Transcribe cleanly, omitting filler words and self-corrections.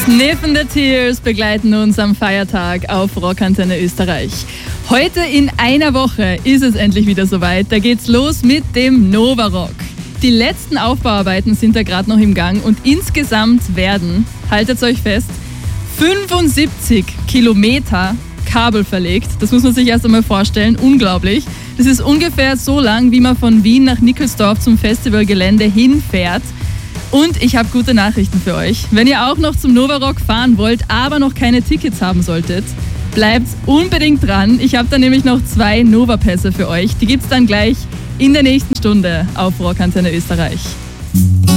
Sniff and the Tears begleiten uns am Feiertag auf Rockantenne Österreich. Heute in einer Woche ist es endlich wieder soweit. Da geht's los mit dem Nova Rock. Die letzten Aufbauarbeiten sind da gerade noch im Gang und insgesamt werden, haltet euch fest, 75 Kilometer Kabel verlegt. Das muss man sich erst einmal vorstellen. Unglaublich. Das ist ungefähr so lang, wie man von Wien nach Nickelsdorf zum Festivalgelände hinfährt. Und ich habe gute Nachrichten für euch. Wenn ihr auch noch zum Nova Rock fahren wollt, aber noch keine Tickets haben solltet, bleibt unbedingt dran. Ich habe da nämlich noch 2 Nova-Pässe für euch. Die gibt es dann gleich in der nächsten Stunde auf Rockantenne Österreich.